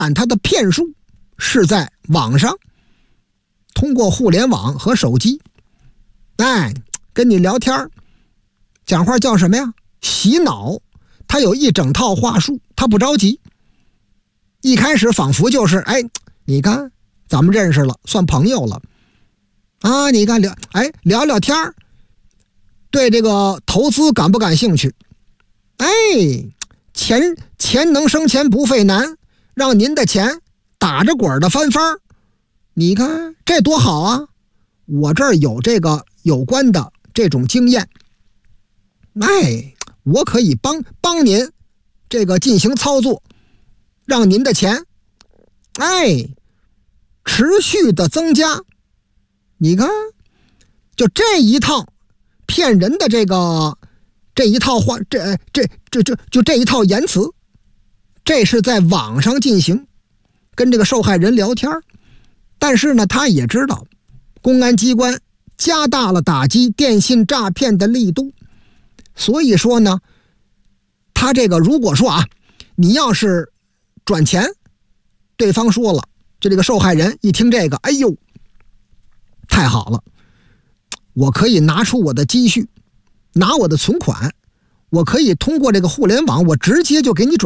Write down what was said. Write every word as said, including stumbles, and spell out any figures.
按他的骗术是在网上，通过互联网和手机，哎，跟你聊天讲话叫什么呀？洗脑。他有一整套话术，他不着急。一开始仿佛就是，哎，你看咱们认识了，算朋友了啊！你看聊，哎，聊聊天对这个投资感不感兴趣？哎，钱钱能生钱不费难，让您的钱打着滚的翻番，你看这多好啊！我这儿有这个有关的这种经验，哎，我可以帮帮您这个进行操作，让您的钱哎持续的增加。你看就这一套骗人的这个这一套话，这这这这就这一套言辞，这是在网上进行跟这个受害人聊天。但是呢，他也知道公安机关加大了打击电信诈骗的力度，所以说呢，他这个如果说啊，你要是转钱，对方说了，就这个受害人一听这个，哎呦，太好了，我可以拿出我的积蓄，拿我的存款，我可以通过这个互联网，我直接就给你转